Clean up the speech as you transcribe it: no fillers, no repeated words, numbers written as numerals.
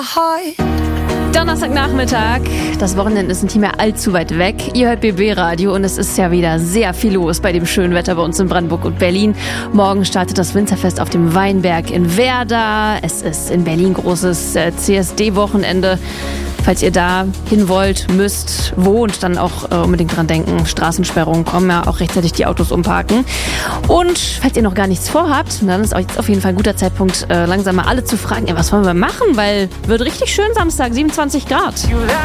Donnerstagnachmittag, das Wochenende ist nicht mehr allzu weit weg. Ihr hört BB Radio und es ist ja wieder sehr viel los bei dem schönen Wetter bei uns in Brandenburg und Berlin. Morgen startet das Winzerfest auf dem Weinberg in Werder. Es ist in Berlin großes CSD-Wochenende. Falls ihr da hin wollt, müsst, wohnt, dann auch unbedingt dran denken. Straßensperrungen kommen ja auch rechtzeitig die Autos umparken. Und falls ihr noch gar nichts vorhabt, dann ist jetzt auf jeden Fall ein guter Zeitpunkt, langsam mal alle zu fragen, was wollen wir machen? Weil wird richtig schön Samstag, 27 Grad.